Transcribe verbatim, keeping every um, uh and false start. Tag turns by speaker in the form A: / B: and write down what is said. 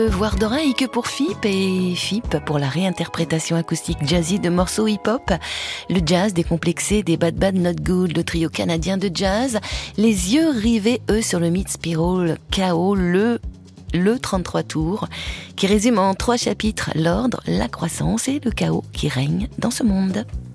A: Voire d'oreille que pour F I P et F I P pour la réinterprétation acoustique jazzy de morceaux hip-hop. Le jazz décomplexé des Bad Bad Not Good, le trio canadien de jazz. Les yeux rivés, eux, sur le Mid-Spiral K O, le, le trente-trois tours, qui résume en trois chapitres l'ordre, la croissance et le chaos qui règne dans ce monde.